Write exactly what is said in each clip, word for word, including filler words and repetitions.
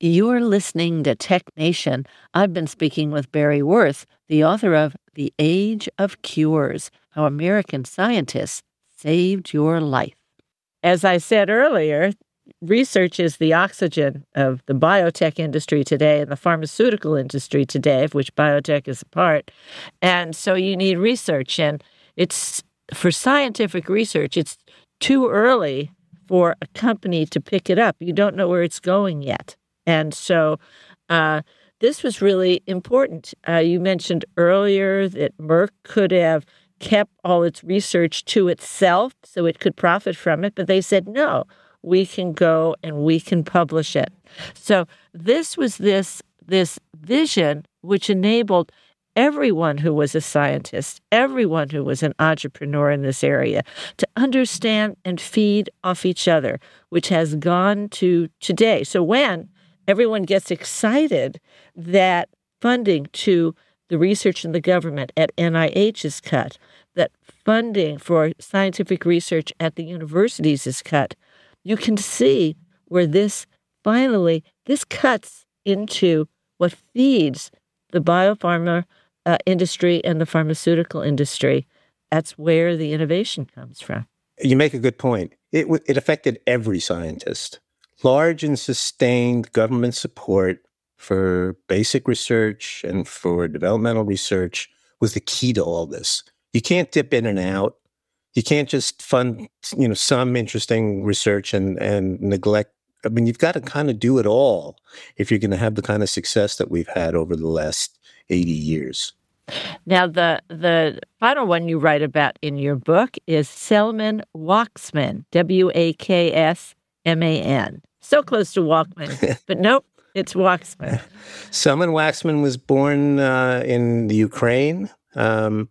You're listening to Tech Nation. I've been speaking with Barry Worth, the author of The Age of Cures, How American Scientists Saved Your Life. As I said earlier, research is the oxygen of the biotech industry today and the pharmaceutical industry today, of which biotech is a part. And so you need research. And it's for scientific research, it's too early for a company to pick it up. You don't know where it's going yet. And so uh, this was really important. Uh, you mentioned earlier that Merck could have kept all its research to itself so it could profit from it, but they said, no, we can go and we can publish it. So this was this, this vision which enabled everyone who was a scientist, everyone who was an entrepreneur in this area, to understand and feed off each other, which has gone to today. So when everyone gets excited that funding to the research in the government at N I H is cut, that funding for scientific research at the universities is cut, you can see where this finally, this cuts into what feeds the biopharma uh, industry and the pharmaceutical industry. That's where the innovation comes from. You make a good point. It, it affected every scientist. Large and sustained government support for basic research and for developmental research was the key to all this. You can't dip in and out. You can't just fund, you know, some interesting research and, and neglect. I mean, you've got to kind of do it all if you're going to have the kind of success that we've had over the last eighty years. Now, the the final one you write about in your book is Selman Waksman, W A K S M A N. So close to Walkman, but nope, it's Waksman. Selman Waksman was born uh, in the Ukraine. Um,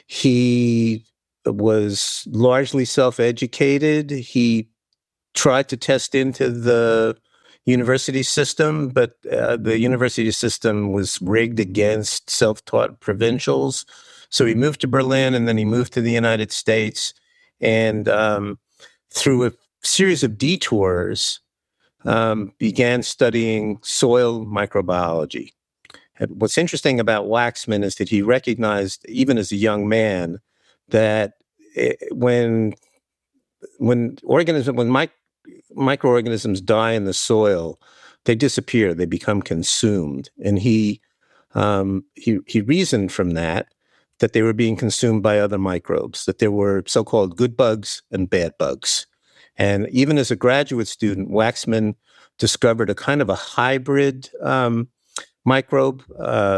he was largely self-educated. He tried to test into the university system, but uh, the university system was rigged against self-taught provincials. So he moved to Berlin, and then he moved to the United States. And um, through a series of detours, um, began studying soil microbiology. And what's interesting about Waksman is that he recognized, even as a young man, that it, when when organism when mic, microorganisms die in the soil, they disappear, they become consumed. And he um, he he reasoned from that that they were being consumed by other microbes, that there were so-called good bugs and bad bugs. And even as a graduate student, Waksman discovered a kind of a hybrid um, microbe, uh,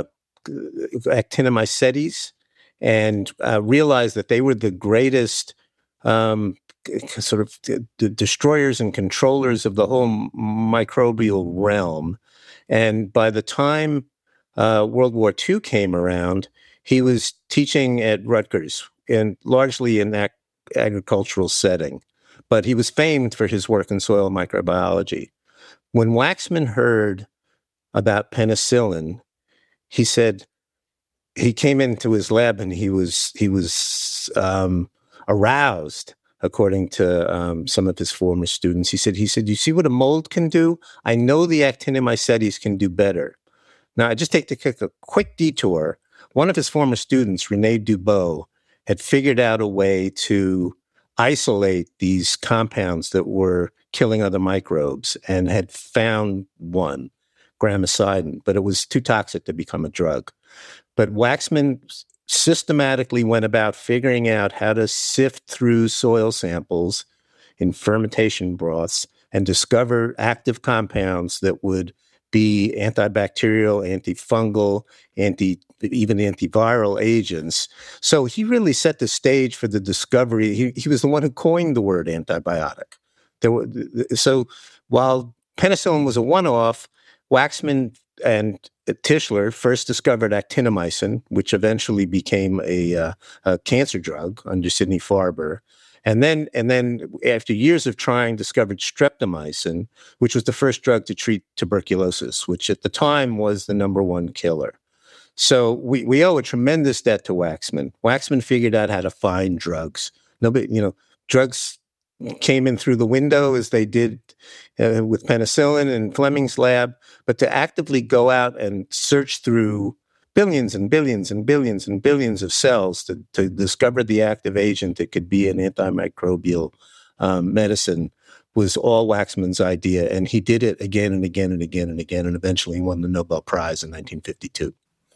Actinomycetes, and uh, realized that they were the greatest um, sort of d- d- destroyers and controllers of the whole microbial realm. And by the time uh, World War Two came around, he was teaching at Rutgers, in largely in that agricultural setting. But he was famed for his work in soil microbiology. When Waksman heard about penicillin, he said he came into his lab and he was he was um, aroused, according to um, some of his former students. He said, he said, "You see what a mold can do? I know the Actinomycetes can do better." Now, I just take to take a quick detour. One of his former students, René Dubos, had figured out a way to isolate these compounds that were killing other microbes and had found one, gramicidin, but it was too toxic to become a drug. But Waksman systematically went about figuring out how to sift through soil samples in fermentation broths and discover active compounds that would be antibacterial, antifungal, anti even antiviral agents. So he really set the stage for the discovery. He, he was the one who coined the word antibiotic. There were, so while penicillin was a one-off, Waksman and Tischler first discovered actinomycin, which eventually became a, uh, a cancer drug under Sidney Farber. And then, and then after years of trying, discovered streptomycin, which was the first drug to treat tuberculosis, which at the time was the number one killer. So we, we owe a tremendous debt to Waksman. Waksman figured out how to find drugs. Nobody, you know, drugs came in through the window as they did uh, with penicillin in Fleming's lab, but to actively go out and search through billions and billions and billions and billions of cells to, to discover the active agent that could be an antimicrobial um, medicine was all Waxman's idea. And he did it again and again and again and again, and eventually won the Nobel Prize in nineteen fifty-two.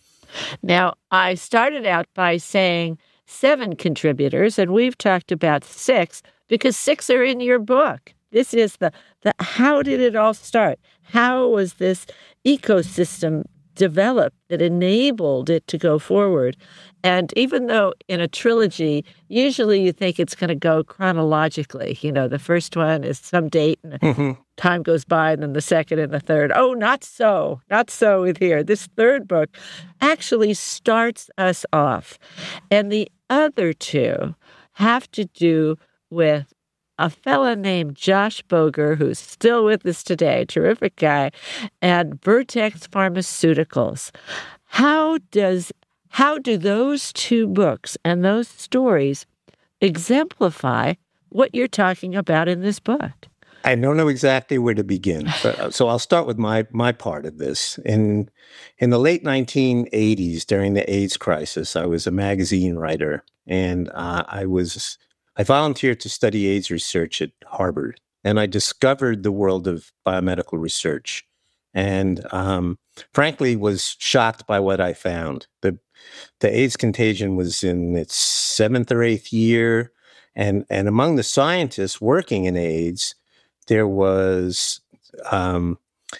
Now, I started out by saying seven contributors, and we've talked about six because six are in your book. This is the, the how did it all start? How was this ecosystem developed that enabled it to go forward? And even though in a trilogy, usually you think it's going to go chronologically. You know, the first one is some date and mm-hmm. time goes by, and then the second and the third. Oh, not so. Not so with here. This third book actually starts us off. And the other two have to do with a fella named Josh Boger, who's still with us today, terrific guy, and Vertex Pharmaceuticals. How does how do those two books and those stories exemplify what you're talking about in this book? I don't know exactly where to begin, but, so I'll start with my my part of this. In in the late nineteen eighties, during the AIDS crisis, I was a magazine writer, and uh, I was I volunteered to study AIDS research at Harvard, and I discovered the world of biomedical research, and um, frankly was shocked by what I found. The the AIDS contagion was in its seventh or eighth year, and and among the scientists working in AIDS, there was um,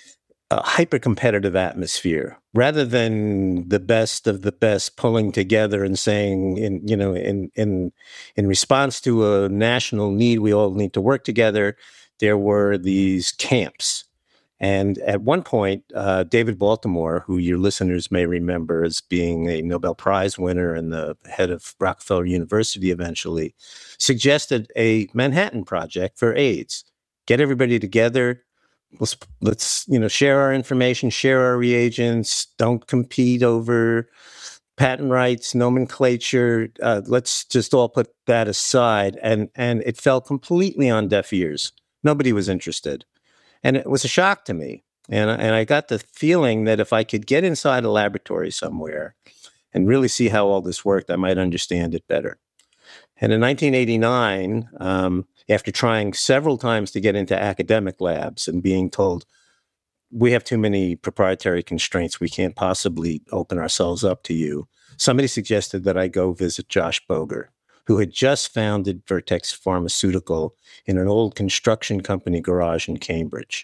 a hyper-competitive atmosphere. Rather than the best of the best pulling together and saying, in you know, in in in response to a national need, we all need to work together, there were these camps. And at one point, uh, David Baltimore, who your listeners may remember as being a Nobel Prize winner and the head of Rockefeller University eventually, suggested a Manhattan Project for AIDS. Get everybody together. Let's, let's you know, share our information, share our reagents. Don't compete over patent rights, nomenclature. Uh, let's just all put that aside. And and it fell completely on deaf ears. Nobody was interested. And it was a shock to me. And, and I got the feeling that if I could get inside a laboratory somewhere and really see how all this worked, I might understand it better. And in nineteen eighty-nine, um, after trying several times to get into academic labs and being told, we have too many proprietary constraints, we can't possibly open ourselves up to you, somebody suggested that I go visit Josh Boger, who had just founded Vertex Pharmaceutical in an old construction company garage in Cambridge.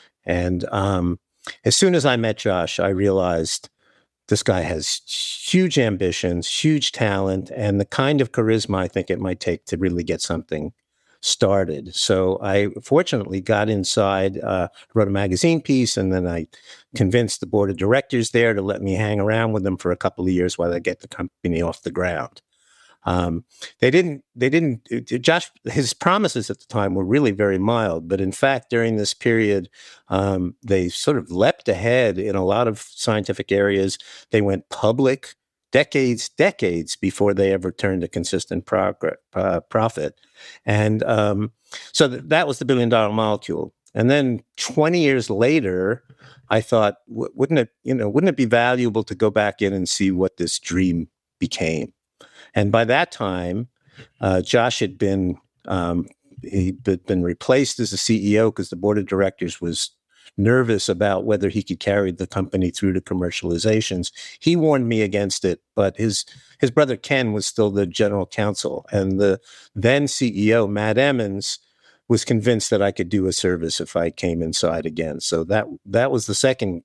And um, as soon as I met Josh, I realized this guy has huge ambitions, huge talent, and the kind of charisma I think it might take to really get something started. So I fortunately got inside, uh, wrote a magazine piece, and then I convinced the board of directors there to let me hang around with them for a couple of years while I get the company off the ground. Um, they didn't, they didn't, Josh, his promises at the time were really very mild, but in fact, during this period, um, they sort of leapt ahead in a lot of scientific areas. They went public decades, decades before they ever turned a consistent progr- uh, profit. And um, so th- that was the billion dollar molecule. And then twenty years later, I thought, w- wouldn't it, you know, wouldn't it be valuable to go back in and see what this dream became? And by that time, uh, Josh had been um, he'd been replaced as the C E O because the board of directors was nervous about whether he could carry the company through to commercializations. He warned me against it, but his his brother Ken was still the general counsel, and the then C E O Matt Emmons was convinced that I could do a service if I came inside again. So that that was the second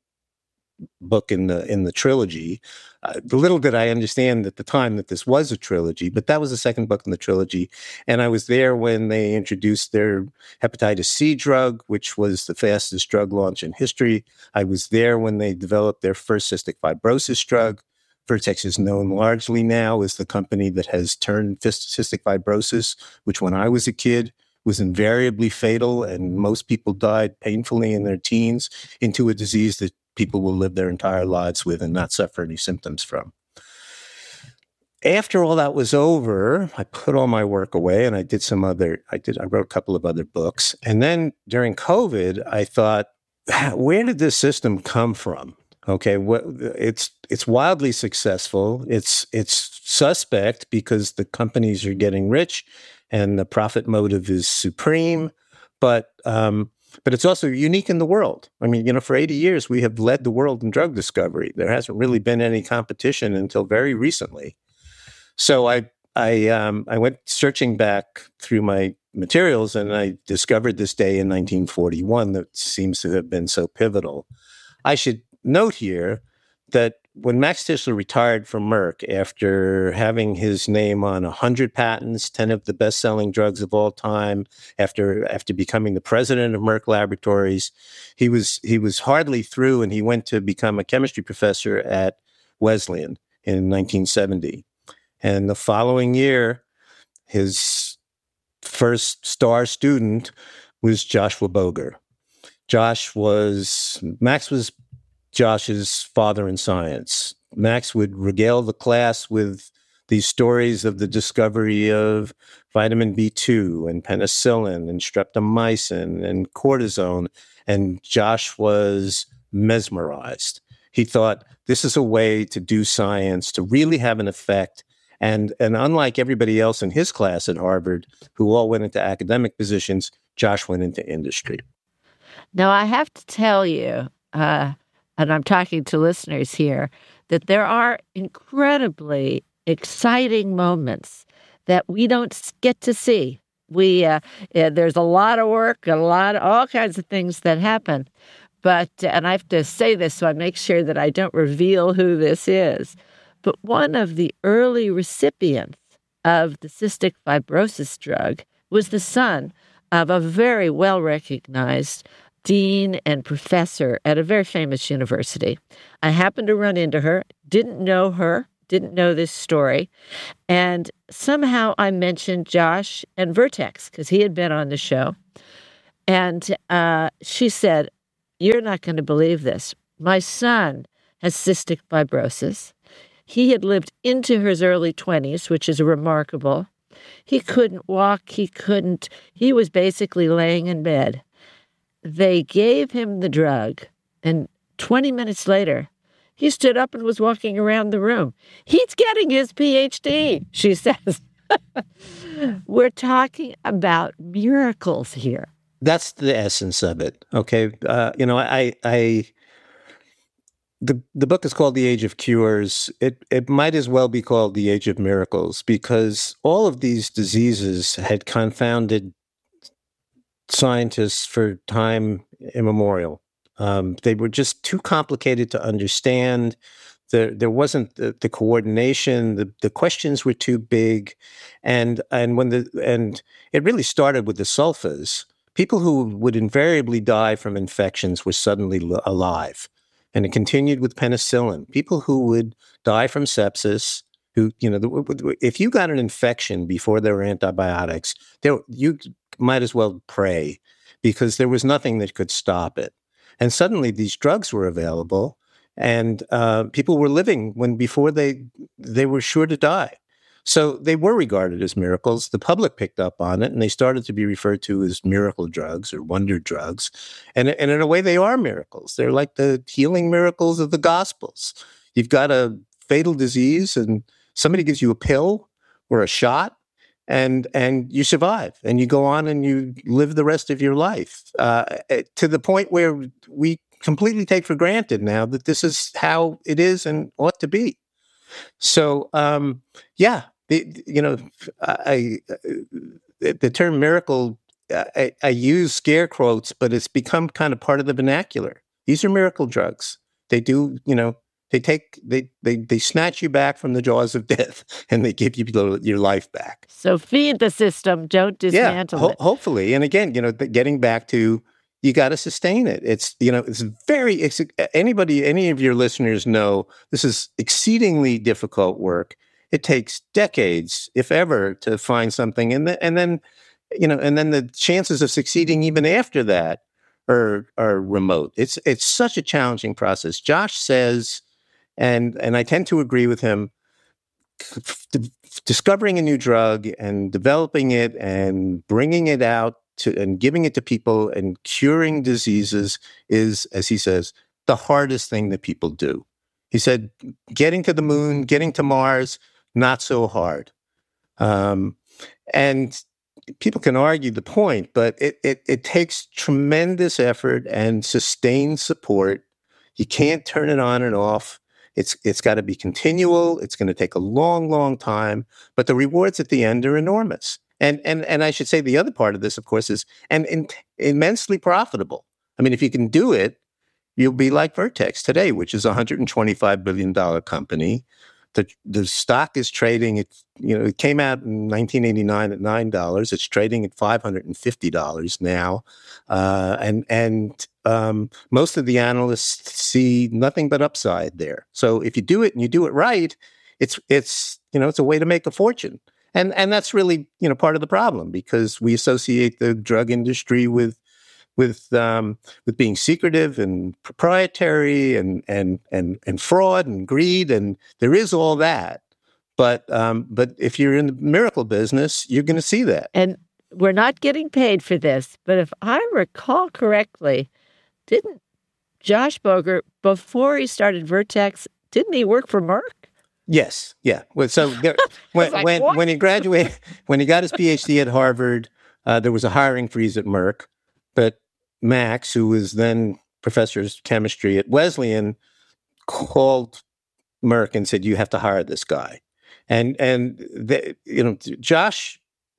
book in the in the trilogy. Uh, little did I understand at the time that this was a trilogy, but that was the second book in the trilogy. And I was there when they introduced their hepatitis C drug, which was the fastest drug launch in history. I was there when they developed their first cystic fibrosis drug. Vertex is known largely now as the company that has turned cystic fibrosis, which when I was a kid was invariably fatal, and most people died painfully in their teens, into a disease that people will live their entire lives with and not suffer any symptoms from. after all that was over, I put all my work away and I did some other, I did, I wrote a couple of other books. And then during COVID, I thought, where did this system come from? Okay, what, it's it's wildly successful. It's it's suspect because the companies are getting rich, and the profit motive is supreme. But um, but it's also unique in the world. I mean, you know, for eighty years we have led the world in drug discovery. There hasn't really been any competition until very recently. So I I um, I went searching back through my materials, and I discovered this day in nineteen forty-one that seems to have been so pivotal. I should note here that when Max Tishler retired from Merck after having his name on one hundred patents, ten of the best-selling drugs of all time, after after becoming the president of Merck Laboratories, he was he was hardly through, and he went to become a chemistry professor at Wesleyan in nineteen seventy. And the following year, his first star student was Joshua Boger. Josh was, Max was Josh's father in science. Max would regale the class with these stories of the discovery of vitamin B two and penicillin and streptomycin and cortisone. And Josh was mesmerized. He thought, this is a way to do science, to really have an effect. And, and unlike everybody else in his class at Harvard, who all went into academic positions, Josh went into industry. Now, I have to tell you, uh, and I'm talking to listeners here, that there are incredibly exciting moments that we don't get to see. We uh, yeah, there's a lot of work, a lot of all kinds of things that happen. But, and I have to say this so I make sure that I don't reveal who this is, but one of the early recipients of the cystic fibrosis drug was the son of a very well-recognized dean and professor at a very famous university. I happened to run into her, didn't know her, didn't know this story, and somehow I mentioned Josh and Vertex because he had been on the show. And uh, she said, "You're not going to believe this. My son has cystic fibrosis. He had lived into his early twenties, which is remarkable. He couldn't walk. He couldn't. He was basically laying in bed. They gave him the drug, and twenty minutes later, he stood up and was walking around the room. He's getting his P H D," she says. We're talking about miracles here. That's the essence of it. Okay. Uh, you know, I, I, the, the book is called The Age of Cures. It, it might as well be called The Age of Miracles, because all of these diseases had confounded scientists for time immemorial. Um, they were just too complicated to understand. There, there wasn't the, the coordination. The, the questions were too big, and and when the and it really started with the sulfas. People who would invariably die from infections were suddenly l- alive, and it continued with penicillin. People who would die from sepsis, who you know, the, if you got an infection before there were antibiotics, there you might as well pray, because there was nothing that could stop it. And suddenly these drugs were available, and uh, people were living when before they they were sure to die. So they were regarded as miracles. The public picked up on it, and they started to be referred to as miracle drugs or wonder drugs. And, and in a way, they are miracles. They're like the healing miracles of the Gospels. You've got a fatal disease, and somebody gives you a pill or a shot, and and you survive, and you go on and you live the rest of your life, uh, to the point where we completely take for granted now that this is how it is and ought to be. So, um, yeah, the, you know, I, I the term miracle, I, I use scare quotes, but it's become kind of part of the vernacular. These are miracle drugs. They do, you know, they take, they they they snatch you back from the jaws of death, and they give you your life back. So feed the system, don't dismantle yeah, ho- it. Hopefully, and again, you know, getting back to, you got to sustain it. It's, you know, it's very, it's, anybody, any of your listeners know this is exceedingly difficult work. It takes decades, if ever, to find something. And, the, and then, you know, and then the chances of succeeding even after that are, are remote. It's, it's such a challenging process. Josh says, and, and I tend to agree with him, d- discovering a new drug and developing it and bringing it out to and giving it to people and curing diseases is, as he says, the hardest thing that people do. He said, getting to the moon, getting to Mars, not so hard. Um, and people can argue the point, but it, it, it takes tremendous effort and sustained support. You can't turn it on and off. It's it's got to be continual. It's going to take a long, long time, but the rewards at the end are enormous. And and and I should say the other part of this, of course, is and, and immensely profitable. I mean, if you can do it, you'll be like Vertex today, which is a one hundred twenty-five billion dollars company. The the stock is trading at, you know, it came out in nineteen eighty-nine at nine dollars. It's trading at five hundred fifty dollars now. Uh, and and um, most of the analysts see nothing but upside there. So if you do it and you do it right, it's it's you know, it's a way to make a fortune. And and that's really, you know, part of the problem, because we associate the drug industry with with um, with being secretive and proprietary and and and and fraud and greed, and there is all that. But um, but if you're in the miracle business, you're going to see that. And we're not getting paid for this, but if I recall correctly, didn't Josh Boger, before he started Vertex, didn't he work for Merck? Yes, yeah. Well, so there, when like, when what? when he graduated, when he got his PhD at Harvard, uh, there was a hiring freeze at Merck, but Max, who was then professor of chemistry at Wesleyan, called Merck and said, "You have to hire this guy." And and the, you know, Josh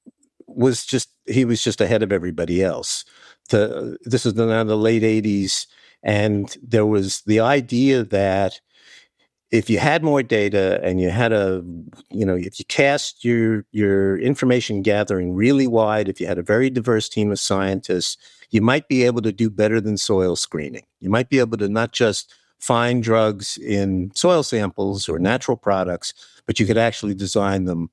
was just he was just ahead of everybody else. The, this was now the late eighties, and there was the idea that if you had more data and you had a, you know, if you cast your your information gathering really wide, if you had a very diverse team of scientists, you might be able to do better than soil screening. You might be able to not just find drugs in soil samples or natural products, but you could actually design them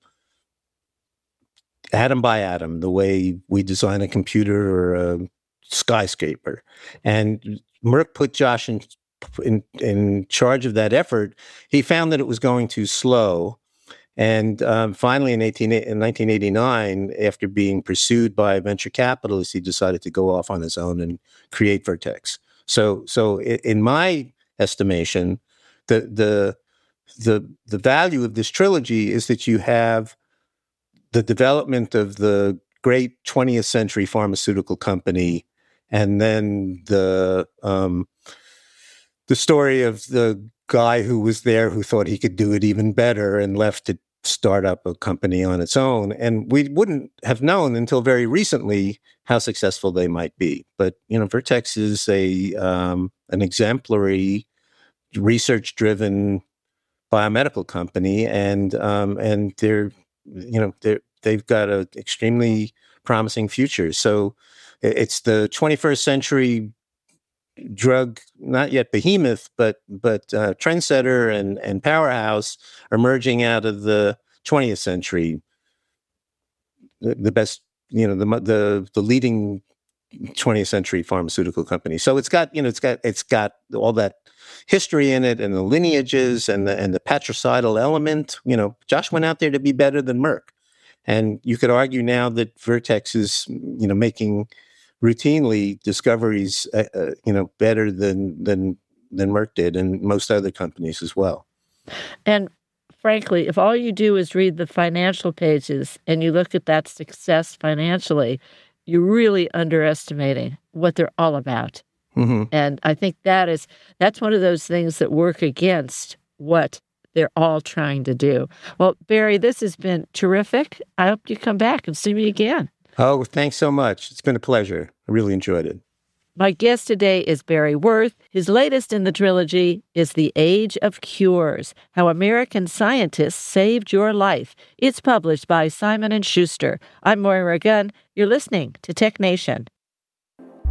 atom by atom, the way we design a computer or a skyscraper. And Merck put Josh in In, in charge of that effort. He found that it was going too slow. And um, finally, in, eighteen, in nineteen eighty-nine, after being pursued by venture capitalists, he decided to go off on his own and create Vertex. So, so in my estimation, the the the the value of this trilogy is that you have the development of the great twentieth century pharmaceutical company, and then the um, the story of the guy who was there who thought he could do it even better and left to start up a company on its own. And we wouldn't have known until very recently how successful they might be. But, you know, Vertex is a um, an exemplary, research-driven biomedical company, and um, and they're, you know, they're, they've got an extremely promising future. So it's the twenty-first century drug, not yet behemoth, but but uh, trendsetter and and powerhouse emerging out of the twentieth century. The, the best, you know, the the the leading twentieth century pharmaceutical company. So it's got, you know, it's got it's got all that history in it, and the lineages, and the and the patricidal element. You know, Josh went out there to be better than Merck, and you could argue now that Vertex is, you know, making routinely discoveries, uh, uh, you know, better than than than Merck did, and most other companies as well. And frankly, if all you do is read the financial pages and you look at that success financially, you're really underestimating what they're all about. Mm-hmm. And I think that is that's one of those things that work against what they're all trying to do. Well, Barry, this has been terrific. I hope you come back and see me again. Oh, thanks so much. It's been a pleasure. I really enjoyed it. My guest today is Barry Worth. His latest in the trilogy is The Age of Cures, How American Scientists Saved Your Life. It's published by Simon and Schuster. I'm Moira Gunn. You're listening to Tech Nation.